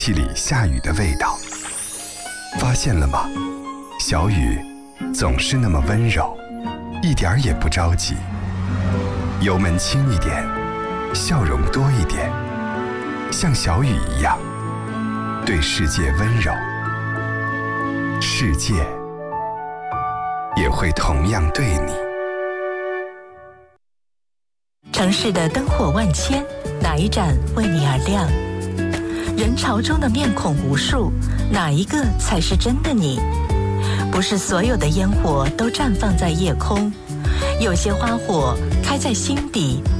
气里下雨的味道。发现了吗？小雨总是那么温柔，一点儿也不着急。油门轻一点，笑容多一点，像小雨一样，对世界温柔，世界也会同样对你。 城市的灯火万千，哪一盏为你而亮？人潮中的面孔无数，哪一个才是真的你？不是所有的烟火都绽放在夜空，有些花火开在心底，